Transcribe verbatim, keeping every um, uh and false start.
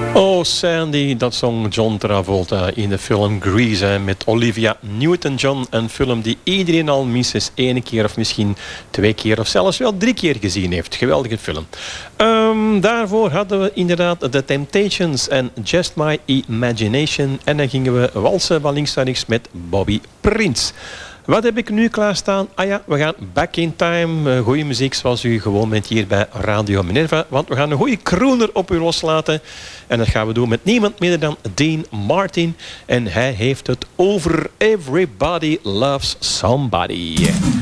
Oh Sandy, dat zong John Travolta in de film Grease hè, met Olivia Newton-John. Een film die iedereen al minstens één keer of misschien twee keer of zelfs wel drie keer gezien heeft. Geweldige film. Um, daarvoor hadden we inderdaad The Temptations en Just My Imagination. En dan gingen we walsen van links naar rechts met Bobby Prince. Wat heb ik nu klaarstaan? Ah ja, we gaan back in time. Uh, goeie muziek zoals u gewoon bent hier bij Radio Minerva. Want we gaan een goede crooner op u loslaten. En dat gaan we doen met niemand minder dan Dean Martin. En hij heeft het over Everybody Loves Somebody.